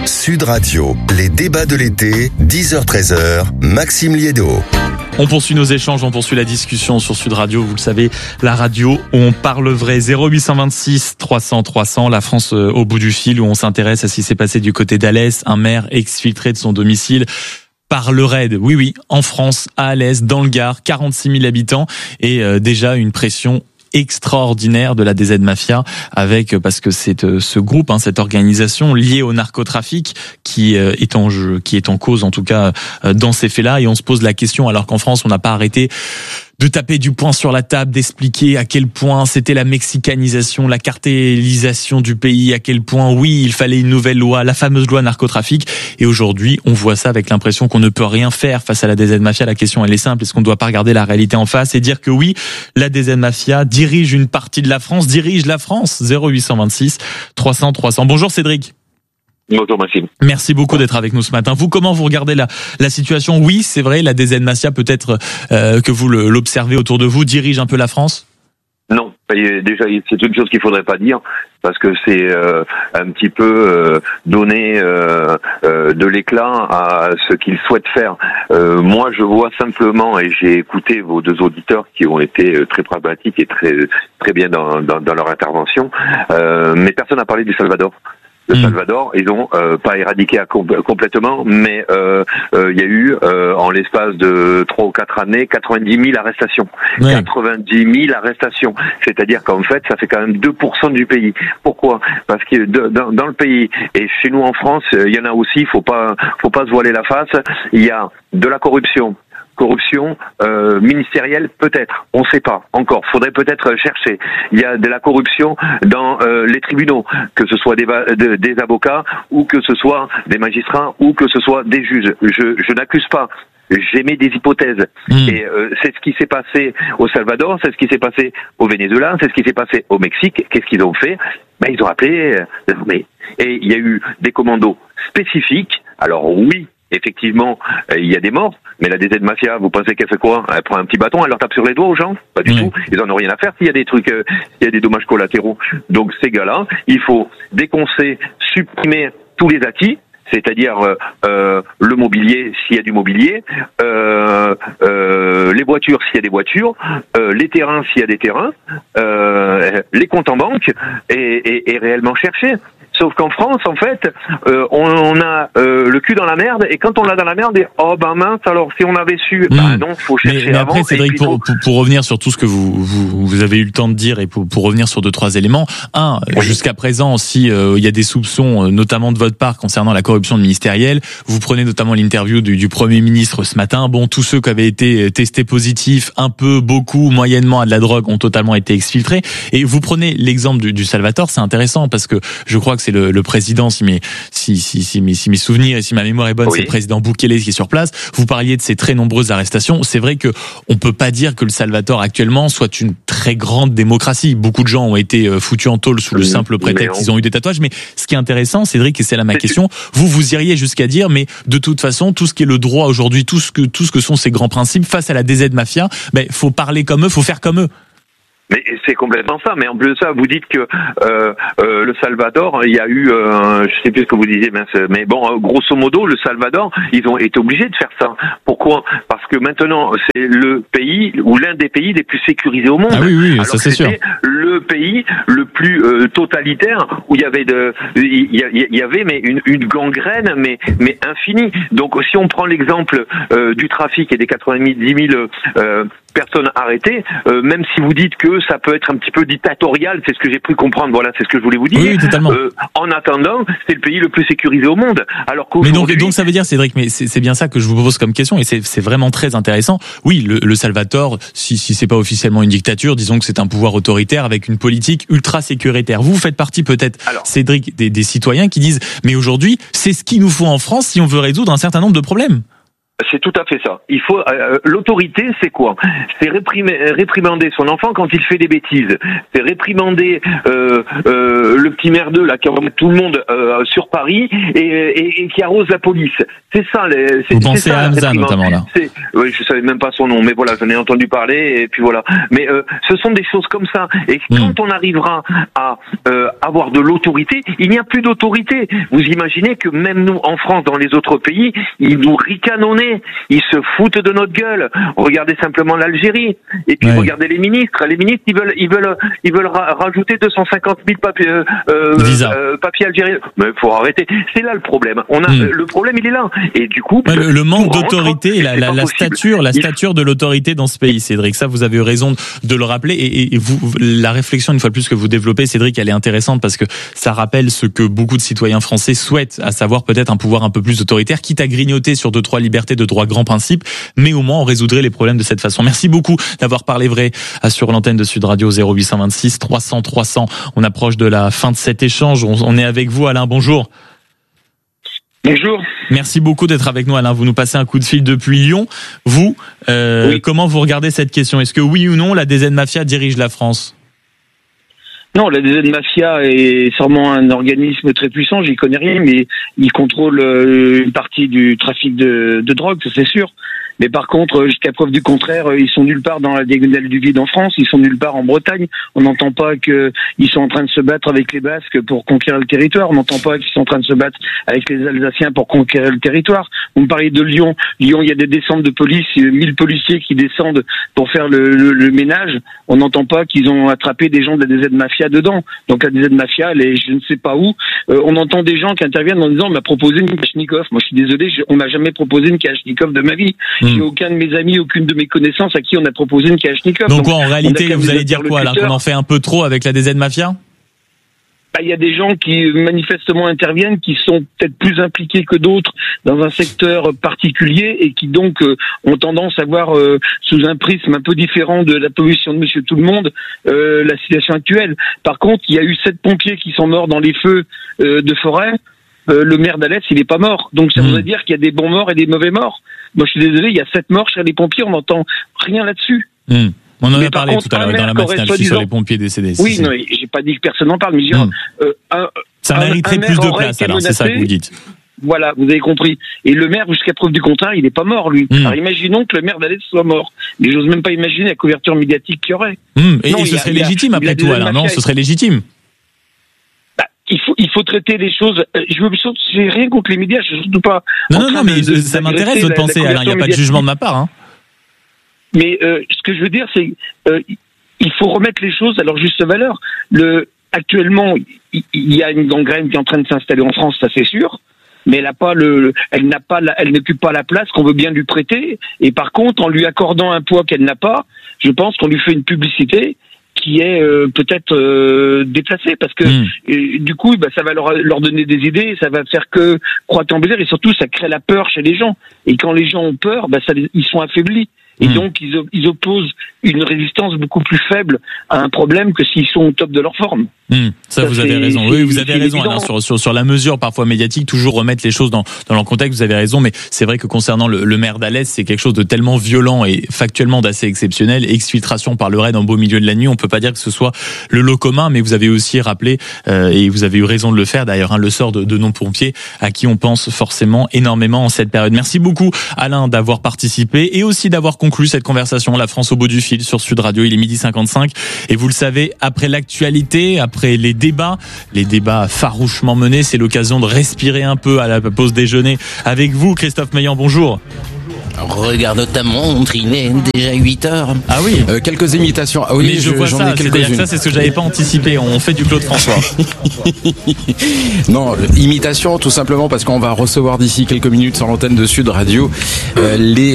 Sud Radio, les débats de l'été, 10h-13h, Maxime Liédot. On poursuit nos échanges, on poursuit la discussion sur Sud Radio. Vous le savez, la radio où on parle vrai. 0826 300 300, la France au bout du fil, où on s'intéresse à ce qui s'est passé du côté d'Alès, un maire exfiltré de son domicile par le RAID. Oui, en France, à Alès, dans le Gard, 46 000 habitants et déjà une pression extraordinaire de la DZ Mafia parce que c'est ce groupe, cette organisation liée au narcotrafic qui est en jeu, qui est en cause en tout cas dans ces faits-là. Et on se pose la question, alors qu'en France on n'a pas arrêté de taper du poing sur la table, d'expliquer à quel point c'était la mexicanisation, la cartélisation du pays, à quel point oui, il fallait une nouvelle loi, la fameuse loi narcotrafic. Et aujourd'hui, on voit ça avec l'impression qu'on ne peut rien faire face à la DZ Mafia. La question, elle est simple. Est-ce qu'on ne doit pas regarder la réalité en face et dire que oui, la DZ Mafia dirige une partie de la France, dirige la France. 0826 300 300. Bonjour Cédric. Bonjour Maxime. Merci beaucoup d'être avec nous ce matin. Vous, comment vous regardez la situation? Oui, c'est vrai, la DZ Mafia, peut-être que vous l'observez autour de vous, dirige un peu la France? Non, déjà c'est une chose qu'il faudrait pas dire parce que c'est un petit peu donner de l'éclat à ce qu'ils souhaitent faire. Moi, je vois simplement, et j'ai écouté vos deux auditeurs qui ont été très pragmatiques et très bien dans leur intervention, mais personne n'a parlé du Salvador. Le Salvador, ils ont pas éradiqué complètement, mais il y a eu en l'espace de 3 ou 4 années 90 000 arrestations. Ouais. 90 000 arrestations, c'est-à-dire qu'en fait, ça fait quand même 2% du pays. Pourquoi? Parce que dans le pays et chez nous en France, il y en a aussi. Faut pas se voiler la face. Il y a de la corruption ministérielle, peut-être, on ne sait pas encore, faudrait peut-être chercher. Il y a de la corruption dans les tribunaux, que ce soit des avocats ou que ce soit des magistrats ou que ce soit des juges. Je n'accuse pas. J'émets des hypothèses. Et c'est ce qui s'est passé au Salvador, c'est ce qui s'est passé au Venezuela, c'est ce qui s'est passé au Mexique. Qu'est-ce qu'ils ont fait? Ils ont appelé l'armée. Et il y a eu des commandos spécifiques. Alors oui, effectivement, il y a des morts, mais la DZ Mafia, vous pensez qu'elle fait quoi? Elle prend un petit bâton, elle leur tape sur les doigts aux gens? Pas du tout. Ils en ont rien à faire s'il y a des trucs, s'il y a des dommages collatéraux. Donc ces gars-là, il faut déconcer, supprimer tous les acquis, c'est-à-dire le mobilier s'il y a du mobilier, les voitures s'il y a des voitures, les terrains s'il y a des terrains, les comptes en banque et réellement chercher. Sauf qu'en France, en fait, on a le cul dans la merde, et quand on l'a dans la merde, mince, alors si on avait su, non, faut chercher mais avant. Après, Cédric, pour revenir sur tout ce que vous avez eu le temps de dire, et pour revenir sur 2-3 éléments. Jusqu'à présent, si il y a des soupçons, notamment de votre part, concernant la corruption ministérielle, vous prenez notamment l'interview du Premier ministre ce matin. Bon, tous ceux qui avaient été testés positifs, un peu, beaucoup, moyennement à de la drogue, ont totalement été exfiltrés. Et vous prenez l'exemple du Salvador, c'est intéressant parce que je crois que c'est le président, si mes souvenirs et si ma mémoire est bonne, c'est le président Bukele qui est sur place. Vous parliez de ces très nombreuses arrestations. C'est vrai que on peut pas dire que le Salvador actuellement soit une très grande démocratie. Beaucoup de gens ont été foutus en tôle sous le simple prétexte qu'ils ont eu des tatouages. Mais ce qui est intéressant, Cédric, et c'est là ma question, vous iriez jusqu'à dire, mais de toute façon, tout ce qui est le droit aujourd'hui, tout ce que sont ces grands principes face à la DZ Mafia, faut parler comme eux, faut faire comme eux. Mais c'est complètement ça. Mais en plus de ça, vous dites que le Salvador, il y a eu, je sais plus ce que vous disiez, mais bon, grosso modo, le Salvador, ils ont été obligés de faire ça. Pourquoi? Parce que maintenant, c'est le pays ou l'un des pays les plus sécurisés au monde. Ah oui, alors ça c'est sûr. Le pays le plus totalitaire où il y avait mais une gangrène mais infinie. Donc si on prend l'exemple du trafic et des 90 000 personnes arrêtées, même si vous dites que ça peut être un petit peu dictatorial, c'est ce que j'ai pu comprendre, voilà, c'est ce que je voulais vous dire. Oui, totalement. En attendant, c'est le pays le plus sécurisé au monde. Alors qu'aujourd'hui... Mais donc ça veut dire, Cédric, mais c'est bien ça que je vous pose comme question, et c'est vraiment très intéressant. Oui, le Salvador, si c'est pas officiellement une dictature, disons que c'est un pouvoir autoritaire avec une politique ultra sécuritaire. Vous faites partie peut-être, Cédric, des citoyens qui disent, mais aujourd'hui, c'est ce qu'il nous faut en France si on veut résoudre un certain nombre de problèmes. C'est tout à fait ça. Il faut l'autorité, c'est quoi? C'est réprimander son enfant quand il fait des bêtises. C'est réprimander le petit merdeux là qui remet tout le monde sur Paris et qui arrose la police. C'est ça. Vous pensez à Hamza notamment là? Oui, je savais même pas son nom, mais voilà, j'en ai entendu parler et puis voilà. Mais ce sont des choses comme ça. Et quand on arrivera à avoir de l'autorité, il n'y a plus d'autorité. Vous imaginez que même nous en France, dans les autres pays, ils nous ricanent au nez. Ils se foutent de notre gueule. Regardez simplement l'Algérie. Et puis regardez les ministres. Les ministres, ils veulent rajouter 250 000 papiers algériens. Mais faut arrêter. C'est là le problème. Le problème, il est là. Et du coup, le manque d'autorité, la stature de l'autorité dans ce pays, Cédric. Ça, vous avez eu raison de le rappeler. Et vous, la réflexion, une fois de plus que vous développez, Cédric, elle est intéressante parce que ça rappelle ce que beaucoup de citoyens français souhaitent, à savoir peut-être un pouvoir un peu plus autoritaire, quitte à grignoter sur 2-3 libertés de droit grand principe, mais au moins on résoudrait les problèmes de cette façon. Merci beaucoup d'avoir parlé vrai sur l'antenne de Sud Radio 0826 300 300. On approche de la fin de cet échange. On est avec vous, Alain. Bonjour. Bonjour. Merci beaucoup d'être avec nous, Alain. Vous nous passez un coup de fil depuis Lyon. Vous, oui. Comment vous regardez cette question? Est-ce que oui ou non, la DZ Mafia dirige la France? Non, la DZ Mafia est sûrement un organisme très puissant, j'y connais rien, mais il contrôle une partie du trafic de drogue, ça c'est sûr. Mais par contre, jusqu'à preuve du contraire, ils sont nulle part dans la diagonale du vide en France, ils sont nulle part en Bretagne. On n'entend pas qu'ils sont en train de se battre avec les Basques pour conquérir le territoire. On n'entend pas qu'ils sont en train de se battre avec les Alsaciens pour conquérir le territoire. Vous me parlez de Lyon. Lyon, il y a des descentes de police, 1000 policiers qui descendent pour faire le ménage. On n'entend pas qu'ils ont attrapé des gens de la DZ Mafia dedans. Donc la DZ Mafia, elle est je ne sais pas où. On entend des gens qui interviennent en disant on m'a proposé une Kalachnikov. Moi, je suis désolé, on m'a jamais proposé une Kalachnikov de ma vie. J'ai aucun de mes amis, aucune de mes connaissances à qui on a proposé une Kalachnikov. Donc quoi, en réalité, vous allez dire quoi, là, qu'on en fait un peu trop avec la DZ Mafia? Il y a des gens qui manifestement interviennent, qui sont peut-être plus impliqués que d'autres dans un secteur particulier et qui donc ont tendance à voir sous un prisme un peu différent de la position de Monsieur Tout-le-Monde la situation actuelle. Par contre, il y a eu 7 pompiers qui sont morts dans les feux de forêt. Le maire d'Alès, il est pas mort. Donc ça voudrait dire qu'il y a des bons morts et des mauvais morts. Moi, je suis désolé, il y a 7 morts chez les pompiers, on n'entend rien là-dessus. On en a parlé tout à l'heure dans la matinale sur les pompiers décédés. Oui, non, j'ai pas dit que personne n'en parle, mais ça mériterait plus de place, alors c'est ça que vous dites. Voilà, vous avez compris. Et le maire, jusqu'à preuve du contraire, il n'est pas mort, lui. Alors imaginons que le maire d'Alès soit mort. Mais j'ose même pas imaginer la couverture médiatique qu'il y aurait. Et ce serait légitime après tout, Alain, non? Ce serait légitime. Il faut traiter les choses. J'ai rien contre les médias, je suis surtout pas. Non, mais ça m'intéresse de penser, Alain. Il n'y a pas de jugement de ma part, hein. Mais ce que je veux dire, c'est il faut remettre les choses à leur juste valeur. Actuellement, il y a une gangrène qui est en train de s'installer en France, ça c'est sûr. Mais elle n'occupe pas la place qu'on veut bien lui prêter. Et par contre, en lui accordant un poids qu'elle n'a pas, je pense qu'on lui fait une publicité qui est peut-être déplacée, parce que du coup ça va leur donner des idées, ça va faire que croître en bel air, et surtout ça crée la peur chez les gens. Et quand les gens ont peur, ils sont affaiblis. Et donc ils opposent une résistance beaucoup plus faible à un problème que s'ils sont au top de leur forme. Ça vous avez raison. Oui, vous avez raison, Alain, sur la mesure parfois médiatique, toujours remettre les choses dans leur contexte. Vous avez raison, mais c'est vrai que concernant le maire d'Alès, c'est quelque chose de tellement violent et factuellement d'assez exceptionnel. Exfiltration par le raid en beau milieu de la nuit, on peut pas dire que ce soit le lot commun, mais vous avez aussi rappelé et vous avez eu raison de le faire d'ailleurs, le sort de non-pompiers à qui on pense forcément énormément en cette période. Merci beaucoup, Alain, d'avoir participé et aussi d'avoir conclu cette conversation. La France au bout du fil sur Sud Radio, il est 12h55 et vous le savez, après l'actualité, après les débats farouchement menés, c'est l'occasion de respirer un peu à la pause déjeuner avec vous. Christophe Meillan, bonjour. Regarde ta montre, il est déjà 8h. Ah oui. Quelques imitations. Ah oui, mais je vois ça, c'est ce que j'avais pas anticipé. On fait du Claude François. Non, imitation tout simplement parce qu'on va recevoir d'ici quelques minutes sur l'antenne de Sud Radio les